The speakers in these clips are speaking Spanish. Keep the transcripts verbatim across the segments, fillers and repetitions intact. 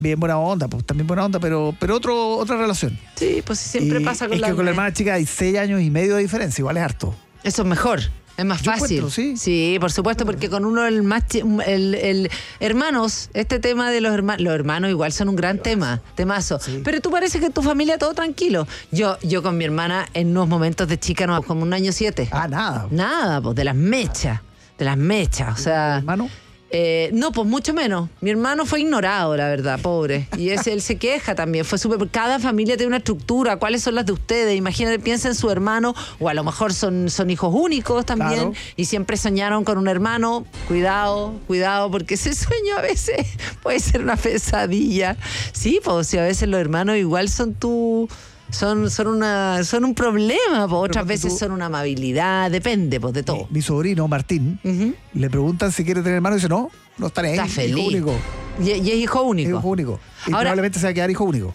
Bien buena onda, pues también buena onda, pero, pero otro, otra relación. Sí, pues siempre y pasa con es la que con la hermana chica hay seis años y medio de diferencia, igual es harto. Eso es mejor. Es más Yo fácil. encuentro, sí. Sí, por supuesto, porque con uno el más chi- el, el hermanos, este tema de los hermanos, los hermanos igual son un gran tema, temazo. Sí. Pero tú parece que en tu familia todo tranquilo. Yo, yo con mi hermana en unos momentos de chica, no, como un año siete. Ah, nada. Nada, pues de las mechas, de las mechas, o sea. Hermano. Eh, no, pues mucho menos. Mi hermano fue ignorado, la verdad, pobre. Y ese, él se queja también. Fue súper. Cada familia tiene una estructura. ¿Cuáles son las de ustedes? Imagínate, piensa en su hermano, o a lo mejor son, son hijos únicos también. Claro. Y siempre soñaron con un hermano. Cuidado, cuidado, porque ese sueño a veces puede ser una pesadilla. Sí, pues, si a veces los hermanos igual son tu. Son, son, una, son un problema, pues otras veces tú- son una amabilidad, depende, pues, de todo. Mi, mi sobrino Martín, Ujú. le preguntan si quiere tener hermano y dice, no, no estaré ahí. Está feliz. Hijo único. Y, y es hijo único. Hijo único. Y Ahora- probablemente se va a quedar hijo único.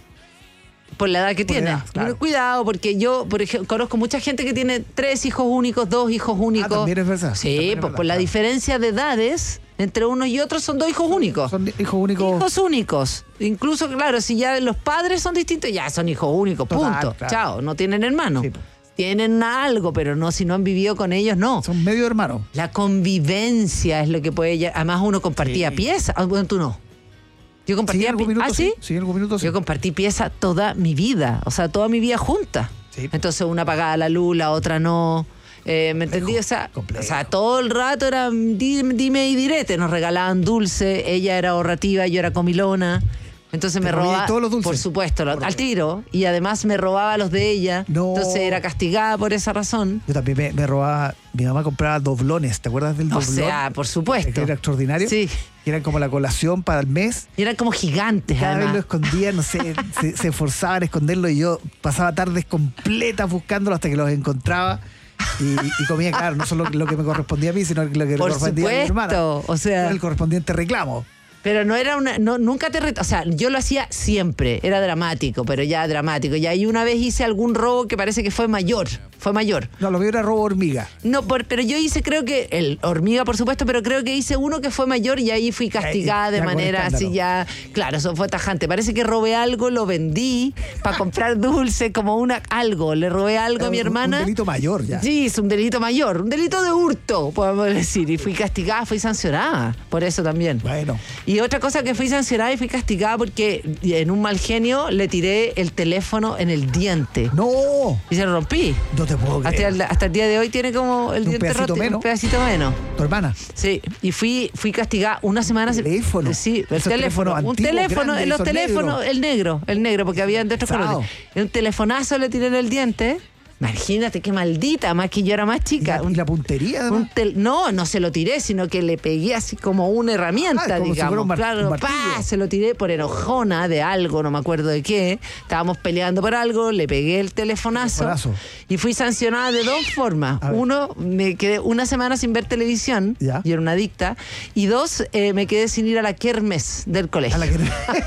Por la edad que Por la tiene. edad, claro. Pero cuidado, porque yo, por ejemplo, conozco mucha gente que tiene tres hijos únicos, dos hijos únicos. Ah, también es verdad. Sí, También es pues verdad, por la claro. diferencia de edades entre uno y otro son dos hijos únicos. Son hijos únicos. Hijos únicos. Incluso, claro, si ya los padres son distintos, ya son hijos únicos, Total, punto. claro. Chao, no tienen hermanos. Sí, pues. Tienen algo, pero no, si no han vivido con ellos, no. Son medio hermanos. La convivencia es lo que puede... lle- Además, uno compartía Sí. piezas. Ah, bueno, tú no. Yo Sí, compartía en algún pi- minuto ¿Ah, sí? sí. Sí, en algún minuto sí. Yo compartí pieza toda mi vida, o sea, toda mi vida junta. Sí. Entonces una pagaba la luz, la otra no. Eh, ¿Me entendí? O sea, complejo. o sea, todo el rato era di- dime y direte. Nos regalaban dulce, ella era ahorrativa, yo era comilona. Entonces ¿Te me comías robaba. todos los dulces? Por supuesto, lo- al tiro. Y además me robaba los de ella. No. Entonces era castigada por esa razón. Yo también me, me robaba, mi mamá compraba doblones, ¿te acuerdas del O doblón? sea, por supuesto. Que era extraordinario. Sí. Que eran como la colación para el mes. Y eran como gigantes, Cada vez lo además. escondían, no sé, se, se esforzaban en esconderlo y yo pasaba tardes completas buscándolo hasta que los encontraba y, y comía, claro, no solo lo que me correspondía a mí, sino lo que le Por correspondía a mi hermana. supuesto. O sea. Era el correspondiente reclamo. Pero no era una, no, nunca te ret- o sea, yo lo hacía siempre, era dramático, pero ya dramático. Y ahí una vez hice algún robo que parece que fue mayor, fue mayor. No, lo mío era robo hormiga. No, por- pero yo hice, creo que, el hormiga por supuesto, pero creo que hice uno que fue mayor y ahí fui castigada Eh, de ya con manera escándalo. así ya, claro, eso fue tajante. Parece que robé algo, lo vendí para comprar dulce, como una, algo, le robé algo a mi Un- hermana. Un delito mayor ya. Sí, es un delito mayor, un delito de hurto, podemos decir. Y fui castigada, fui sancionada por eso también. Bueno. Y otra cosa que fui sancionada y fui castigada porque en un mal genio le tiré el teléfono en el diente. No, Y se lo rompí. no te puedo Hasta creer. el, hasta el día de hoy tiene como el Un diente pedacito roto. menos. Un pedacito menos. Tu hermana. Sí, y fui fui castigada una semana. ¿El teléfono? Sí, el Esos teléfono. teléfonos Un antiguos, teléfono, grandes, los esos teléfonos, negros. el negro, el negro, porque había de otros Pesado. colores. Un telefonazo le tiré en el diente. Imagínate qué maldita, más que yo era más ¿Y chica. la, Un- y la puntería, además? un tel- no, no se lo tiré, sino que le pegué así como una herramienta, Ah, como si fuera digamos. un mar- claro, un martillo. pa, se lo tiré por enojona de algo, no me acuerdo de qué. Estábamos peleando por algo, le pegué el telefonazo, Telefonazo. y fui sancionada de dos formas. A ver. Uno, me quedé una semana sin ver televisión, Ya. y era una adicta. Y dos, eh, me quedé sin ir a la kermes del colegio. A la que-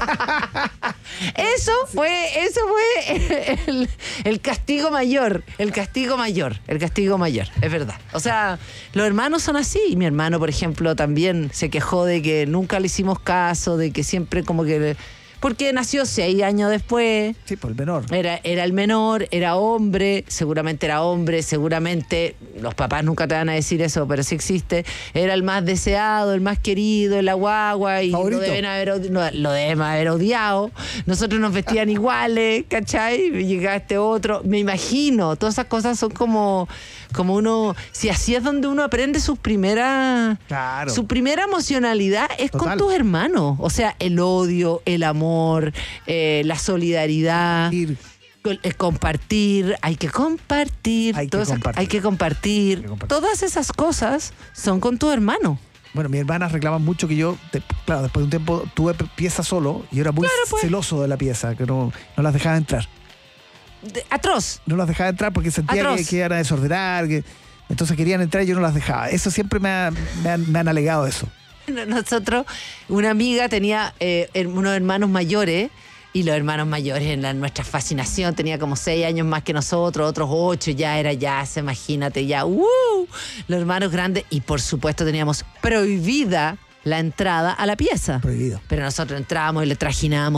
Eso fue, eso fue el, el castigo mayor, el castigo mayor, el castigo mayor, es verdad. O sea, los hermanos son así. Y mi hermano, por ejemplo, también se quejó de que nunca le hicimos caso, de que siempre como que... Porque nació seis años después. Sí, por el menor. Era, era el menor, era hombre, seguramente era hombre, seguramente, los papás nunca te van a decir eso, pero sí existe, era el más deseado, el más querido, la guagua, y lo Favorito. deben haber, odi- no, lo deben haber odiado. Nosotros nos vestían iguales, ¿cachai? Y llegaba este otro, me imagino, todas esas cosas son como, como uno, si así es donde uno aprende sus primeras, Claro. su primera emocionalidad es Total. con tus hermanos, o sea, el odio, el amor, eh, la solidaridad, Ir. col- eh, compartir, hay que compartir, Hay que todas esas- compartir. hay que compartir. Hay que compartir. Todas esas cosas son con tu hermano. Bueno, mis hermanas reclaman mucho que yo, te- claro, después de un tiempo tuve p- pieza solo y era muy Claro, pues. celoso de la pieza, que no, no las dejaba entrar. De- atroz. No las dejaba entrar porque sentía Atroz. que, que iban a desordenar, que entonces querían entrar y yo no las dejaba. Eso siempre me, ha- me han, me han alegado eso. Nosotros, una amiga tenía eh, her- unos hermanos mayores, y los hermanos mayores en la, nuestra fascinación, tenía como seis años más que nosotros, otros ocho, ya era ya, se imagínate, ya, ¡uh! Los hermanos grandes, y por supuesto teníamos prohibida la entrada a la pieza. Prohibido. Pero nosotros entrábamos y le trajinábamos